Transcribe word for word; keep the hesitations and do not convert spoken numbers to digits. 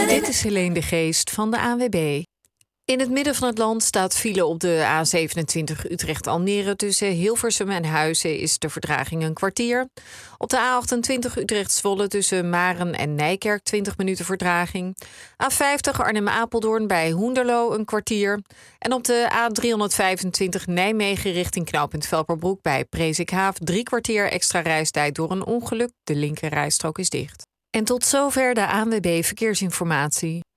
Dit is Helene de Geest van de A N W B. In het midden van het land staat file op de A zevenentwintig Utrecht-Almere. Tussen Hilversum en Huizen is de vertraging een kwartier. Op de A achtentwintig Utrecht-Zwolle tussen Maren en Nijkerk twintig minuten vertraging. A vijftig Arnhem-Apeldoorn bij Hoenderloo een kwartier. En op de A driehonderdvijfentwintig Nijmegen richting knooppunt Velperbroek bij Presikhaaf drie kwartier extra reistijd door een ongeluk. De linker rijstrook is dicht. En tot zover de A N W B Verkeersinformatie.